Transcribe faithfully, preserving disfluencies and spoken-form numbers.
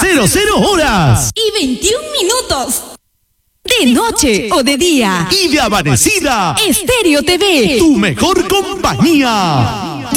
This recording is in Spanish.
cero cero horas. Y veintiún minutos. De noche o de día. Y de amanecida. Estéreo T V. Tu mejor compañía.